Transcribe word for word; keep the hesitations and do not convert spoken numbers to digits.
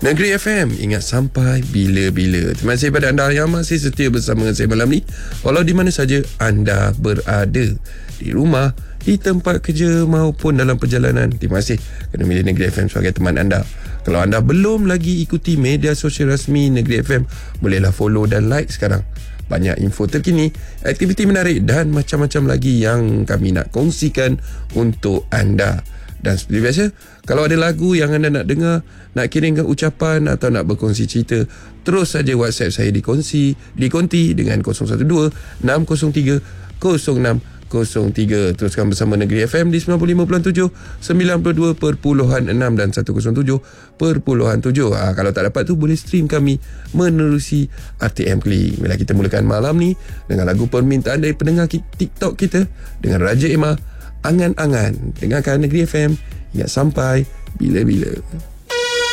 Negeri F M, ingat sampai bila-bila. Terima kasih kepada anda yang masih setia bersama saya malam ni. Walau di mana saja anda berada, di rumah, di tempat kerja maupun dalam perjalanan, terima kasih kerana milih Negeri F M sebagai teman anda. Kalau anda belum lagi ikuti media sosial rasmi Negeri F M, bolehlah follow dan like sekarang. Banyak info terkini, aktiviti menarik dan macam-macam lagi yang kami nak kongsikan untuk anda. Dan seperti biasa, kalau ada lagu yang anda nak dengar, nak kirimkan ucapan atau nak berkongsi cerita, terus saja WhatsApp saya dikongsi, dikonti dengan kosong satu dua enam kosong tiga kosong enam kosong tiga. Teruskan bersama Negeri F M di sembilan puluh lima perpuluhan tujuh, sembilan puluh dua perpuluhan enam dan seratus tujuh perpuluhan tujuh. Ha, kalau tak dapat tu boleh stream kami menerusi R T M Klik. Bila kita mulakan malam ni dengan lagu permintaan dari pendengar TikTok kita dengan Raja Emma, Angan-Angan. Dengarkan Negeri F M, ingat sampai bila-bila.